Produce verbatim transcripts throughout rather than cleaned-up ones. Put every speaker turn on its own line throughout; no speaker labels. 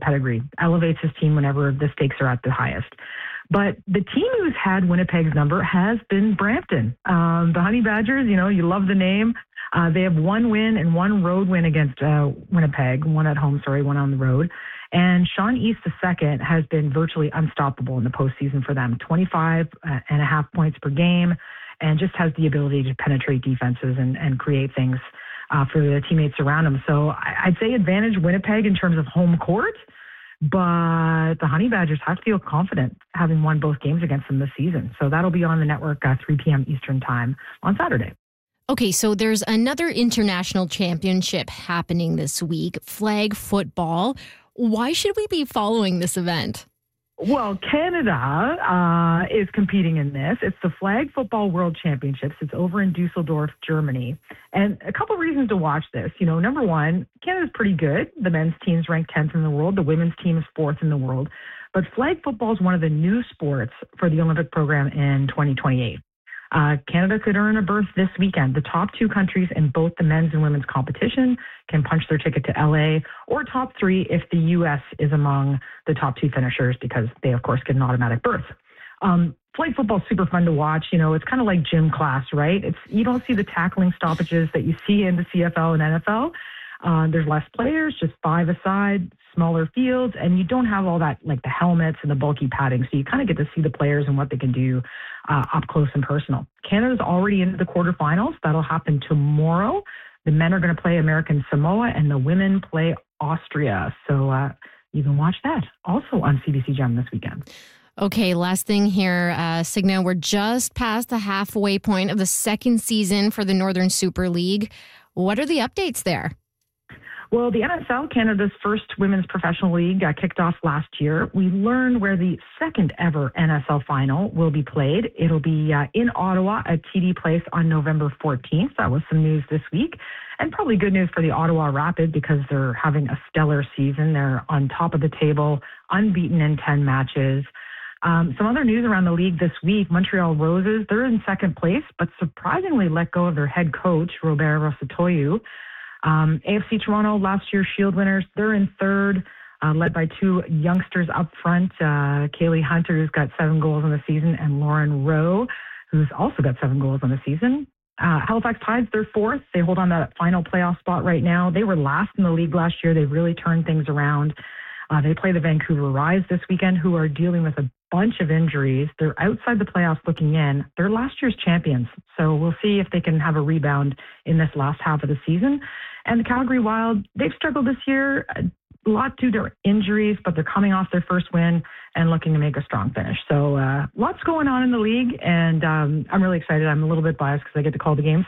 pedigree, elevates his team whenever the stakes are at the highest. But the team who's had Winnipeg's number has been Brampton. Um, the Honey Badgers, you know, you love the name. Uh, they have one win and one road win against uh, Winnipeg, one at home, sorry, one on the road. And Sean East the second has been virtually unstoppable in the postseason for them, twenty-five and a half points per game, and just has the ability to penetrate defenses and, and create things uh, for the teammates around him. So I'd say advantage Winnipeg in terms of home court, but the Honey Badgers have to feel confident having won both games against them this season. So that'll be on the network uh, three p.m. Eastern time on Saturday.
Okay, so there's another international championship happening this week, flag football. Why should we be following this event?
Well, Canada uh, is competing in this. It's the Flag Football World Championships. It's over in Dusseldorf, Germany. And a couple of reasons to watch this. You know, number one, Canada's pretty good. The men's team's ranked tenth in the world. The women's team is fourth in the world. But flag football is one of the new sports for the Olympic program in twenty twenty-eight. Uh, Canada could earn a berth this weekend. The top two countries in both the men's and women's competition can punch their ticket to L A, or top three if the U S is among the top two finishers, because they, of course, get an automatic berth. Um, flag football is super fun to watch. You know, it's kind of like gym class, right? It's you don't see the tackling stoppages that you see in the C F L and N F L. Uh, there's less players, just five aside, smaller fields, and you don't have all that, like the helmets and the bulky padding. So you kind of get to see the players and what they can do uh, up close and personal. Canada's already into the quarterfinals. That'll happen tomorrow. The men are going to play American Samoa, and the women play Austria. So uh, you can watch that also on C B C Gem this weekend.
Okay, last thing here, uh, Signa, we're just past the halfway point of the second season for the Northern Super League. What are the updates there?
Well, the N S L, Canada's first women's professional league, uh, kicked off last year. We learned where the second ever N S L final will be played. It'll be uh, in Ottawa at T D Place on November fourteenth. That was some news this week. And probably good news for the Ottawa Rapid because they're having a stellar season. They're on top of the table, unbeaten in ten matches. Um, some other news around the league this week, Montreal Roses, they're in second place, but surprisingly let go of their head coach, Robert Rosatoyu. Um, A F C Toronto, last year's Shield winners, they're in third, uh, led by two youngsters up front, uh, Kaylee Hunter, who's got seven goals in the season, and Lauren Rowe, who's also got seven goals in the season. Uh, Halifax Tides, they're fourth. They hold on that final playoff spot right now. They were last in the league last year. They really turned things around. Uh, they play the Vancouver Rise this weekend, who are dealing with a bunch of injuries. They're outside the playoffs looking in. They're last year's champions. So we'll see if they can have a rebound in this last half of the season. And the Calgary Wild, they've struggled this year, a lot due to injuries, but they're coming off their first win and looking to make a strong finish. So uh, lots going on in the league, and um, I'm really excited. I'm a little bit biased because I get to call the games.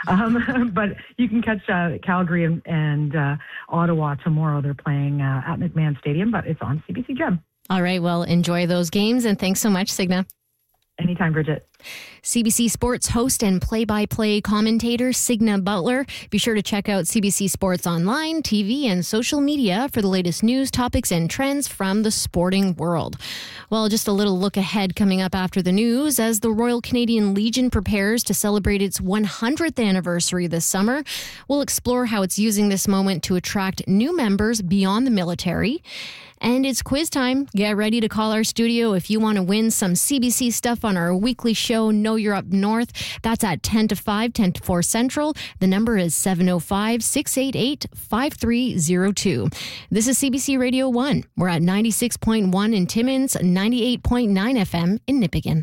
Um, but you can catch uh, Calgary and, and uh, Ottawa tomorrow. They're playing uh, at McMahon Stadium, but it's on C B C Gem.
All right, well, enjoy those games, and thanks so much, Signa.
Anytime, Bridget.
C B C Sports host and play-by-play commentator Signa Butler. Be sure to check out C B C Sports online, T V, and social media for the latest news, topics, and trends from the sporting world. Well, just a little look ahead coming up after the news. As the Royal Canadian Legion prepares to celebrate its one hundredth anniversary this summer, we'll explore how it's using this moment to attract new members beyond the military. And it's quiz time. Get ready to call our studio if you want to win some C B C stuff on our weekly show, Know You're Up North. That's at ten to five, ten to four Central. The number is seven oh five, six eight eight, five three oh two. This is C B C Radio one. We're at ninety-six point one in Timmins, ninety-eight point nine F M in Nipigon.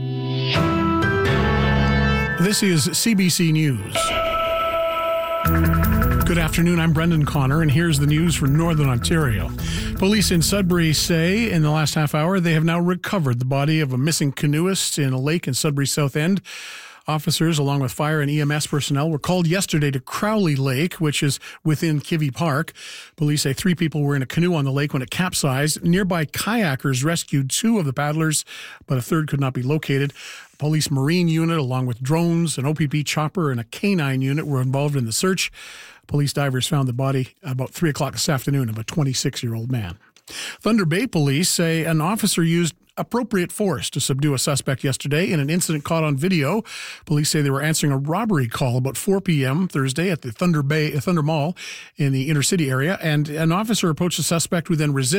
This is C B C News. Good afternoon, I'm Brendan Connor, and here's the news from Northern Ontario. Police in Sudbury say in the last half hour they have now recovered the body of a missing canoeist in a lake in Sudbury South End. Officers, along with fire and E M S personnel, were called yesterday to Crowley Lake, which is within Kivy Park. Police say three people were in a canoe on the lake when it capsized. Nearby kayakers rescued two of the paddlers, but a third could not be located. A police marine unit, along with drones, an O P P chopper, and a canine unit were involved in the search. Police divers found the body about three o'clock this afternoon of a twenty-six-year-old man. Thunder Bay police say an officer used appropriate force to subdue a suspect yesterday in an incident caught on video. Police say they were answering a robbery call about four p.m. Thursday at the Thunder Bay Thunder Mall in the inner city area, and an officer approached the suspect who then resisted.